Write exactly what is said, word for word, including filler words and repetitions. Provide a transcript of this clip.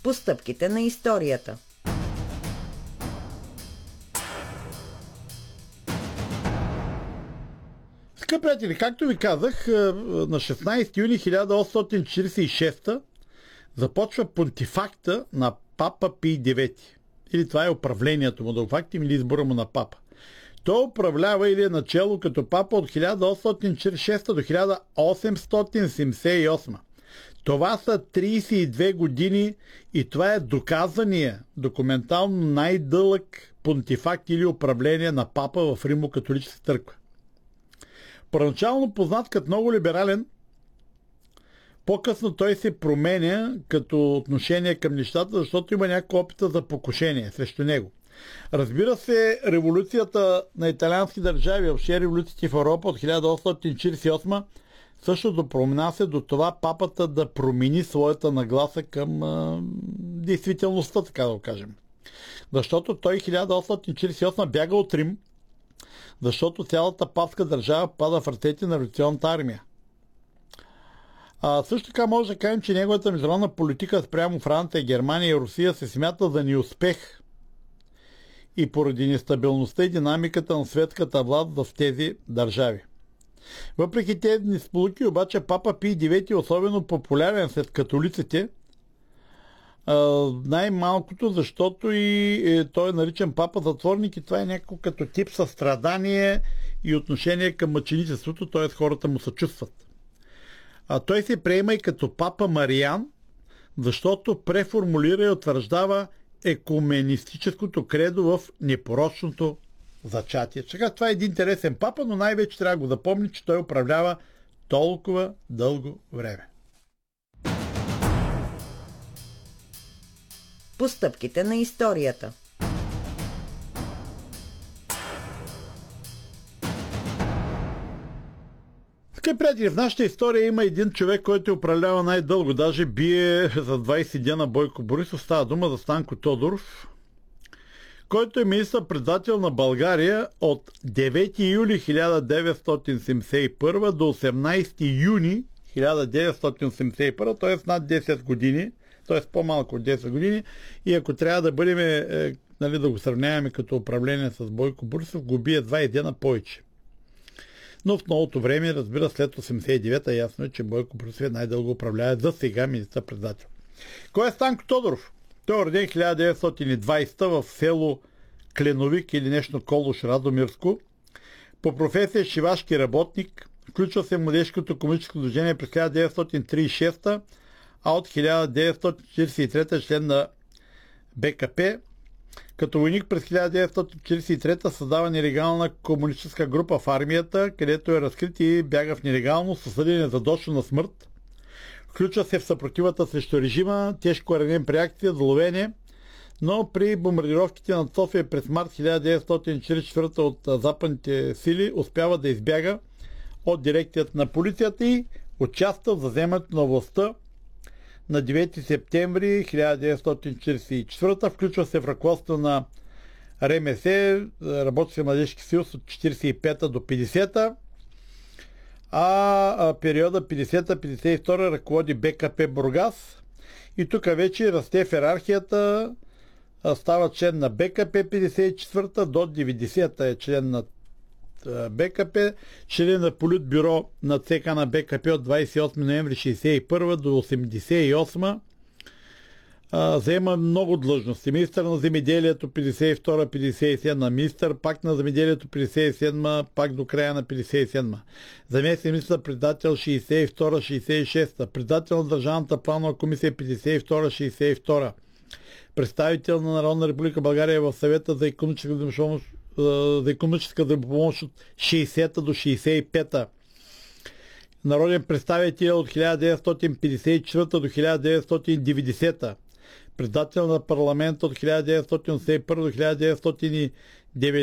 по стъпките на историята. Скъпи приятели, както ви казах, на шестнайсети юни хиляда осемстотин четирийсет и шеста започва понтифакта на папа Пий девети. Или това е управлението му, да го фактим, или избора му на папа. Той управлява или е начало като папа от хиляда осемстотин четирийсет и шеста до хиляда осемстотин седемдесет и осма. Това са трийсет и две години и това е доказания документално най-дълъг понтифакт или управление на папа в Римо-католическа църква. Първоначално познат като много либерален, по-късно той се променя като отношение към нещата, защото има някакво опита за покушение срещу него. Разбира се, революцията на италиански държави, въобще революциите в Европа от хиляда осемстотин четирийсет и осма, също допроминася до това папата да промени своята нагласа към а, действителността, така да го кажем. Защото той хиляда осемстотин четирийсет и осма бяга от Рим, защото цялата папска държава пада в ръцете на революционната армия. А, също така може да кажем, че неговата международна политика спрямо Франция, Германия и Русия се смята за неуспех и поради нестабилността и динамиката на светската власт в тези държави. Въпреки тези несполуки, обаче папа Пий девети е особено популярен сред католиците, най-малкото, защото и е, той е наричан папа затворник и това е някакво като тип състрадание и отношение към мъченичеството, т.е. хората му съчувстват. А той се приема и като папа Мариан, защото преформулира и утвърждава екуменистическото кредо в непорочното зачатие. Сега това е един интересен папа, но най-вече трябва да го запомни, че той управлява толкова дълго време. По стъпките на историята. Скъпи приятели, в нашата история има един човек, който управлява най-дълго, даже бие за двайсет дена Бойко Борисов. Става дума за Станко Тодоров, който е министър-председател на България от девети юли хиляда деветстотин седемдесет и първа до осемнайсети юни хиляда деветстотин осемдесет и първа, т.е. над десет години, т.е. по-малко от десет години, и ако трябва да бъдем, е, нали, да го сравняваме като управление с Бойко Борисов, го бие двайсет дена повече. Но в новото време, разбира, след осемдесет и девета ясно е, че Бойко Борисов е най-дълго управлява за сега министър-председател. Кой е Станко Тодоров? Той е роден хиляда деветстотин и двайсета в село Кленовик или нещо Колош, Радомирско. По професия шивашки работник, включва се в младежкото комунистическо движение през хиляда деветстотин трийсет и шеста, а от хиляда деветстотин четирийсет и трета член на БКП. Като войник през хиляда деветстотин четирийсет и трета създава нелегална комунистическа група в армията, където е разкрит и бяга в нелегалност, осъден задочно на смърт. Включва се в съпротивата срещу режима, тежко ранен при акция, заловение, но при бомбардировките над София през март хиляда деветстотин четирийсет и четвърта от западните сили успява да избяга от дирекцията на полицията и участва в вземането на властта на девети септември хиляда деветстотин четирийсет и четвърта. Включва се в ръководство на РМС, Работнически младежки съюз от четирийсет и пета до петдесета, а периода петдесета петдесет и втора ръководи БКП Бургас и тук вече расте в йерархията, става член на БКП петдесет и четвърта до деветдесета е член на БКП, член на Политбюро на ЦК на БКП от двайсет и осми ноември шейсет и първа до осемдесет и осма. Заема много длъжности. Министър на земеделието петдесет и втора петдесет и седма, министър пак на земеделието петдесет и седма, пак до края на петдесет и седма. Заместник министър председател шейсет и втора шейсет и шеста, председател на Държавната планова комисия петдесет и втора шейсет и втора, представител на Народна република България в съвета за икономическа помощ за икономическа помощ от шейсета до шейсет и пета. Народен представител от хиляда деветстотин петдесет и четвърта до хиляда деветстотин и деветдесета. Председател на парламента от хиляда деветстотин осемдесет и първа до хиляда деветстотин и деветдесета.